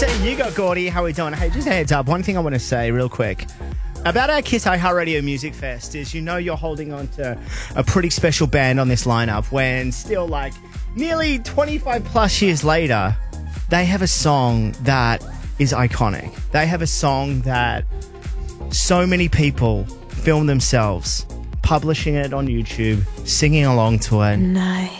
You got Gordy. How are we doing? Hey, just a heads up. One thing I want to say real quick about our Kiss iHeartRadio Music Fest is you're holding on to a pretty special band on this lineup when still like nearly 25 plus years later, they have a song that is iconic. They have a song that so many people film themselves publishing it on YouTube, singing along to it. Night.